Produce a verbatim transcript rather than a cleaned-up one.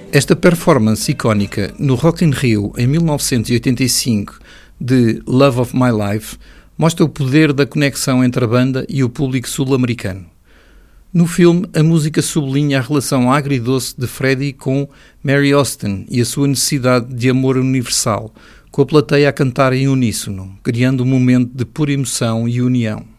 Esta performance icónica no Rock in Rio em mil novecentos e oitenta e cinco de Love of My Life mostra o poder da conexão entre a banda e o público sul-americano. No filme, a música sublinha a relação agridoce de Freddie com Mary Austin e a sua necessidade de amor universal, com a plateia a cantar em uníssono, criando um momento de pura emoção e união.